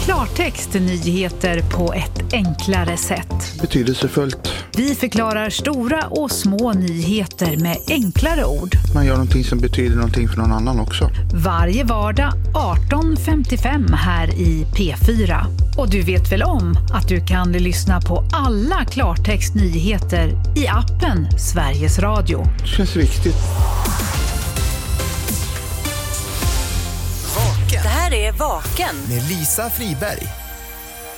Klartext nyheter på ett enklare sätt. Betydelsefullt. Vi förklarar stora och små nyheter med enklare ord. Man gör någonting som betyder någonting för någon annan också. Varje vardag 18:55 här i P4. Och du vet väl om att du kan lyssna på alla Klartext nyheter i appen Sveriges Radio. Det känns viktigt. Det här är Vaken med Lisa Friberg.